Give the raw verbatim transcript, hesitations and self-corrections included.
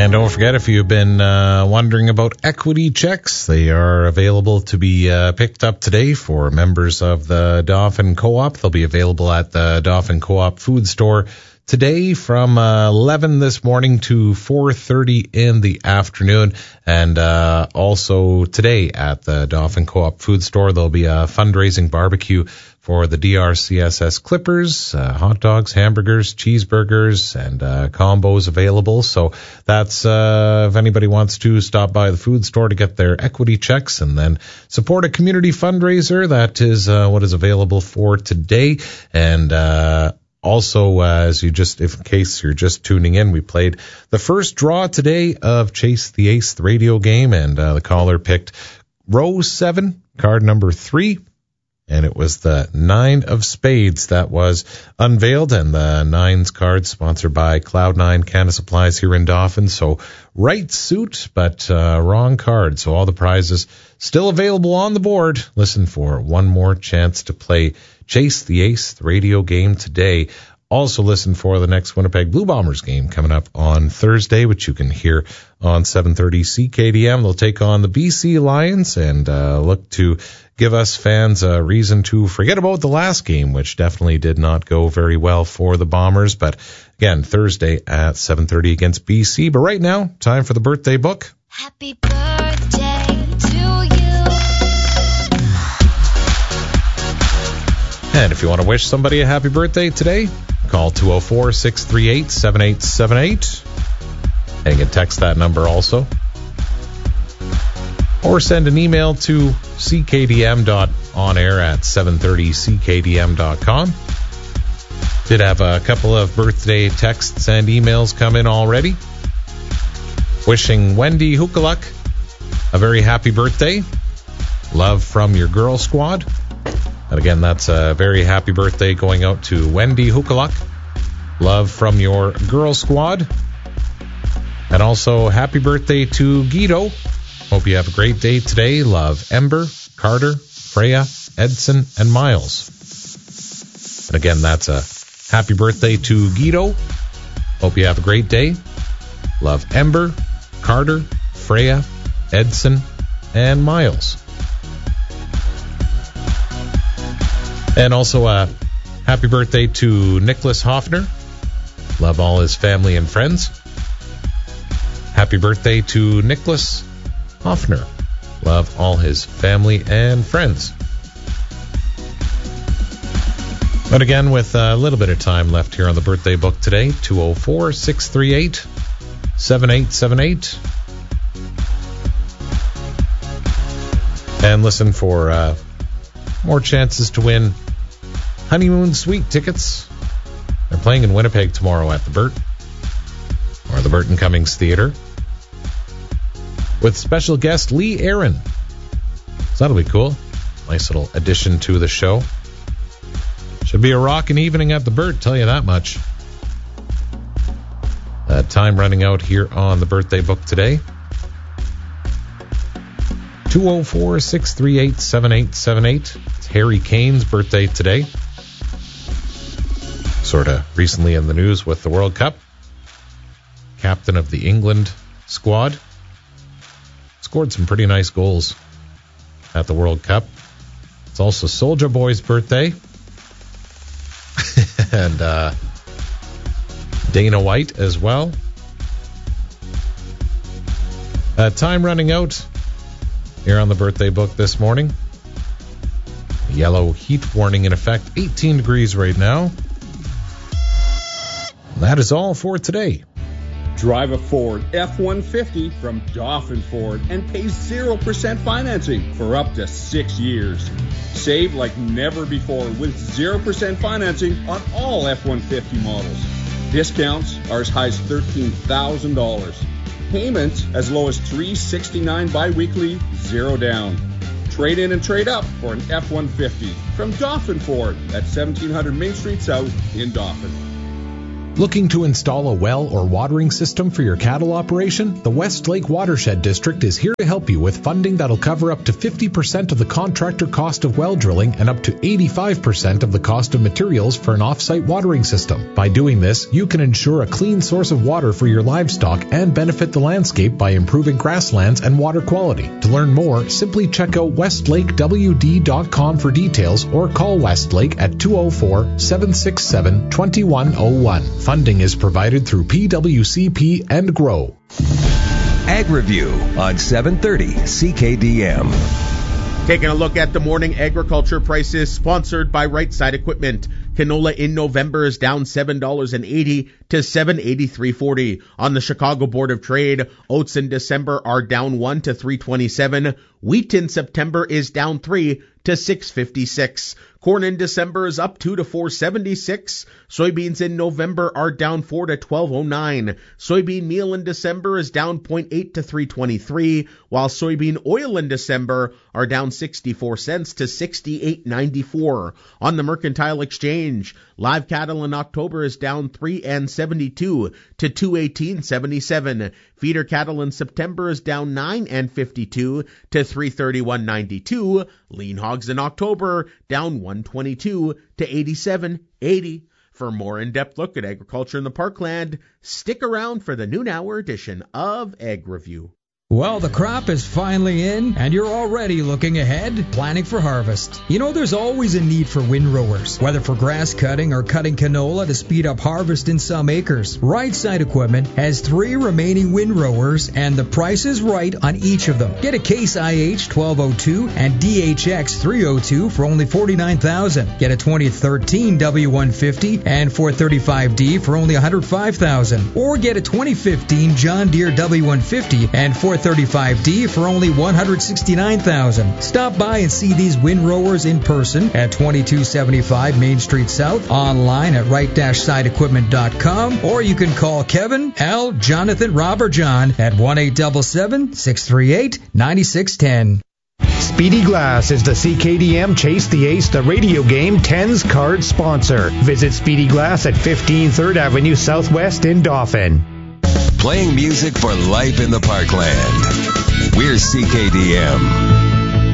And don't forget, if you've been uh, wondering about equity checks, they are available to be uh, picked up today for members of the Dauphin Co-op. They'll be available at the Dauphin Co-op food store today from uh, eleven this morning to four thirty in the afternoon. And uh, also today at the Dauphin Co-op food store, there'll be a fundraising barbecue for the D R C S S Clippers, uh, hot dogs, hamburgers, cheeseburgers, and uh, combos available. So that's uh, if anybody wants to stop by the food store to get their equity checks and then support a community fundraiser, that is uh, what is available for today. And uh Also, uh, as you just, if in case you're just tuning in, we played the first draw today of Chase the Ace, the radio game, and uh, the caller picked row seven, card number three, and it was the nine of spades that was unveiled, and the nines card sponsored by Cloud nine Canada Supplies here in Dauphin. So right suit, but uh, wrong card. So all the prizes still available on the board. Listen for one more chance to play Chase the Ace, the radio game today. Also listen for the next Winnipeg Blue Bombers game coming up on Thursday, which you can hear on seven thirty C K D M. They'll take on the B C Lions and uh, look to give us fans a reason to forget about the last game, which definitely did not go very well for the Bombers. But again, Thursday at seven thirty against B C. But right now, time for the birthday book. Happy birthday to you. And if you want to wish somebody a happy birthday today, call two oh four, six three eight, seven eight seven eight. And you can text that number also. Or send an email to c k d m dot on air at seven thirty c k d m dot com. Did have a couple of birthday texts and emails come in already. Wishing Wendy Hukaluk a very happy birthday. Love from your girl squad. And again, that's a very happy birthday going out to Wendy Hukaluk. Love from your girl squad. And also, happy birthday to Guido. Hope you have a great day today. Love Ember, Carter, Freya, Edson, and Miles. And again, that's a happy birthday to Guido. Hope you have a great day. Love Ember, Carter, Freya, Edson, and Miles. And also a happy birthday to Nicholas Hoffner. Love all his family and friends. Happy birthday to Nicholas Hoffner. Love all his family and friends. But again, with a little bit of time left here on the birthday book today, two oh four, six three eight, seven eight seven eight. And listen for uh, more chances to win Honeymoon Suite tickets. They're playing in Winnipeg tomorrow at the Burt, or the Burton Cummings Theatre, with special guest Lee Aaron. So that'll be cool. Nice little addition to the show. Should be a rockin' evening at the Burt, tell you that much. Uh, time running out here on the birthday book today. two oh four, six three eight, seven eight seven eight. It's Harry Kane's birthday today. Sort of recently in the news with the World Cup. Captain of the England squad. Scored some pretty nice goals at the World Cup. It's also Soulja Boy's birthday. and uh, Dana White as well. Uh, time running out here on the birthday book this morning. Yellow heat warning in effect. eighteen degrees right now. That is all for today. Drive a Ford F one fifty from Dauphin Ford and pay zero percent financing for up to six years. Save like never before with zero percent financing on all F one fifty models. Discounts are as high as thirteen thousand dollars. Payments as low as three hundred sixty-nine dollars biweekly, zero down. Trade in and trade up for an F one fifty from Dauphin Ford at seventeen hundred Main Street South in Dauphin. Looking to install a well or watering system for your cattle operation? The West Lake Watershed District is here to help you with funding that'll cover up to fifty percent of the contractor cost of well drilling and up to eighty-five percent of the cost of materials for an off-site watering system. By doing this, you can ensure a clean source of water for your livestock and benefit the landscape by improving grasslands and water quality. To learn more, simply check out westlake w d dot com for details or call Westlake at two oh four, seven six seven, two one oh one. Funding is provided through P W C P and GROW. Ag Review on seven thirty C K D M. Taking a look at the morning agriculture prices, sponsored by Right Side Equipment. Canola in November is down seven dollars and eighty cents to seven eighty-three forty. On the Chicago Board of Trade, oats in December are down one to three twenty-seven. Wheat in September is down three to six fifty-six. Corn in December is up two to four seventy-six. Soybeans in November are down four to twelve oh nine. Soybean meal in December is down zero point eight to three twenty-three, while soybean oil in December are down sixty-four cents to sixty-eight ninety-four. On the Mercantile Exchange, live cattle in October is down three and seventy-two to two eighteen seventy-seven. Feeder cattle in September is down nine and fifty-two to three thirty-one ninety-two. Lean hogs in October down one twenty-two to eighty-seven eighty. For a more in-depth look at agriculture in the Parkland, stick around for the noon hour edition of Ag Review. Well, the crop is finally in, and you're already looking ahead, planning for harvest. You know, there's always a need for windrowers, whether for grass cutting or cutting canola to speed up harvest in some acres. Right Side Equipment has three remaining windrowers, and the price is right on each of them. Get a Case I H twelve oh two and D H X three oh two for only forty-nine thousand dollars. Get a twenty thirteen W one fifty and four thirty-five D for only one hundred five thousand dollars. Or get a twenty fifteen John Deere W one fifty and four thirty-five D for only one hundred sixty-nine thousand dollars. Stop by and see these windrowers in person at twenty-two seventy-five Main Street South, online at right side equipment dot com, or you can call Kevin, Al, Jonathan, Rob, or John at one eight seven seven, six three eight, nine six one zero. Speedy Glass is the C K D M Chase the Ace, the radio game tens card sponsor. Visit Speedy Glass at fifteen third Avenue Southwest in Dauphin. Playing music for life in the Parkland. We're C K D M.